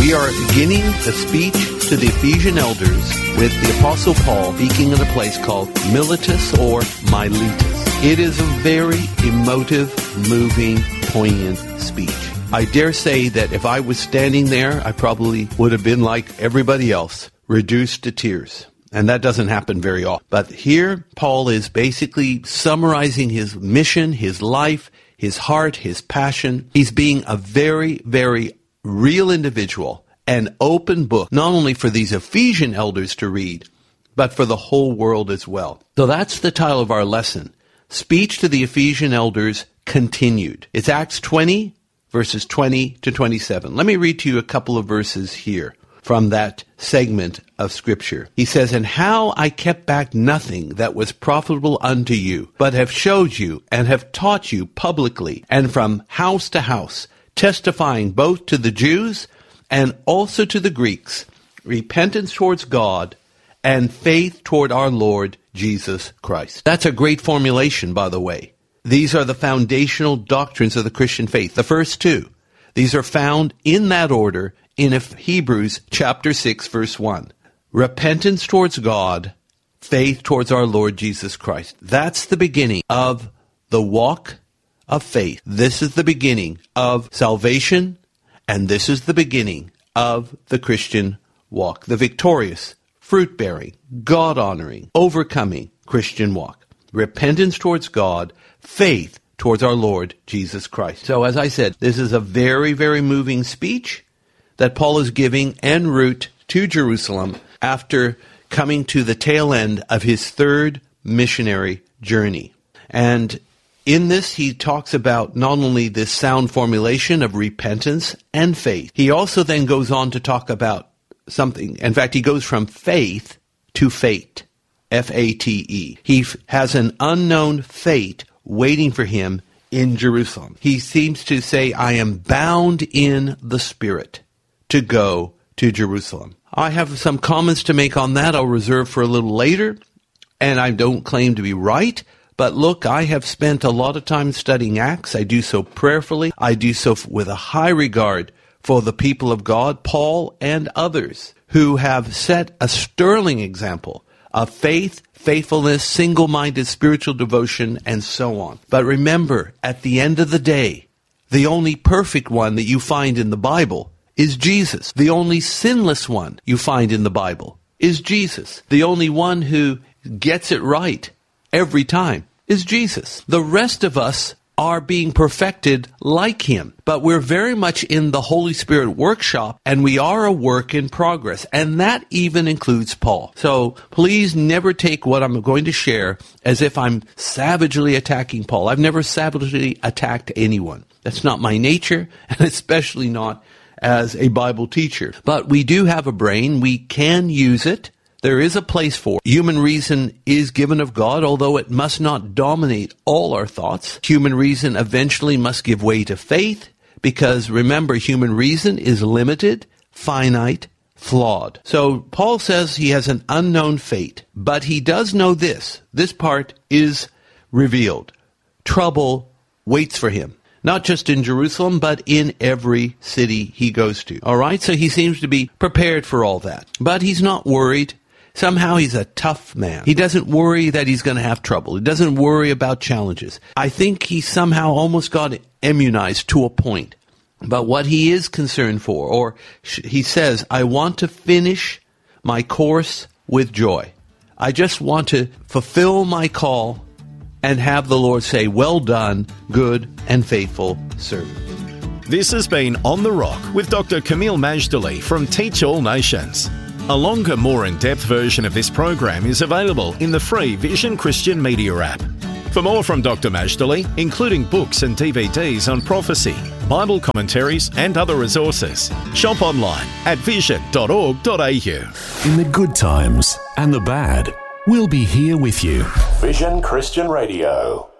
We are beginning the speech to the Ephesian elders with the Apostle Paul speaking in a place called Miletus or Miletus. It is a very emotive, moving, poignant speech. I dare say that if I was standing there, I probably would have been like everybody else, reduced to tears. And that doesn't happen very often. But here, Paul is basically summarizing his mission, his life, his heart, his passion. He's being a very, very real individual, an open book, not only for these Ephesian elders to read, but for the whole world as well. So that's the title of our lesson, Speech to the Ephesian Elders Continued. It's Acts 20, verses 20 to 27. Let me read to you a couple of verses here from that segment of Scripture. He says, "And how I kept back nothing that was profitable unto you, but have showed you and have taught you publicly and from house to house, testifying both to the Jews and also to the Greeks, repentance towards God and faith toward our Lord Jesus Christ." That's a great formulation, by the way. These are the foundational doctrines of the Christian faith. The first two, these are found in that order in Hebrews chapter 6, verse 1. Repentance towards God, faith towards our Lord Jesus Christ. That's the beginning of the walk of faith. This is the beginning of salvation, and this is the beginning of the Christian walk, the victorious, fruit-bearing, God-honoring, overcoming Christian walk. Repentance towards God, faith towards our Lord Jesus Christ. So as I said, this is a very, very moving speech that Paul is giving en route to Jerusalem after coming to the tail end of his third missionary journey. And in this, he talks about not only this sound formulation of repentance and faith, he also then goes on to talk about something. In fact, he goes from faith to fate, F-A-T-E. He has an unknown fate waiting for him in Jerusalem. He seems to say, I am bound in the Spirit to go to Jerusalem. I have some comments to make on that I'll reserve for a little later, and I don't claim to be right. But look, I have spent a lot of time studying Acts. I do so prayerfully. I do so with a high regard for the people of God, Paul and others, who have set a sterling example of faith, faithfulness, single-minded spiritual devotion, and so on. But remember, at the end of the day, the only perfect one that you find in the Bible is Jesus. The only sinless one you find in the Bible is Jesus. The only one who gets it right every time is Jesus. The rest of us are being perfected like him, but we're very much in the Holy Spirit workshop, and we are a work in progress, and that even includes Paul. So please never take what I'm going to share as if I'm savagely attacking Paul. I've never savagely attacked anyone. That's not my nature, and especially not as a Bible teacher. But we do have a brain. We can use it. There is a place for it. Human reason is given of God, although it must not dominate all our thoughts. Human reason eventually must give way to faith, because remember, human reason is limited, finite, flawed. So Paul says he has an unknown fate, but he does know this. This part is revealed. Trouble waits for him. Not just in Jerusalem, but in every city he goes to. All right, so he seems to be prepared for all that. But he's not worried. Somehow he's a tough man. He doesn't worry that he's going to have trouble. He doesn't worry about challenges. I think he somehow almost got immunized to a point. But what he is concerned for, or he says, I want to finish my course with joy. I just want to fulfill my call and have the Lord say, well done, good and faithful servant. This has been On the Rock with Dr. Kameel Majdali from Teach All Nations. A longer, more in-depth version of this program is available in the free Vision Christian Media app. For more from Dr. Majdali, including books and DVDs on prophecy, Bible commentaries and other resources, shop online at vision.org.au. In the good times and the bad, we'll be here with you. Vision Christian Radio.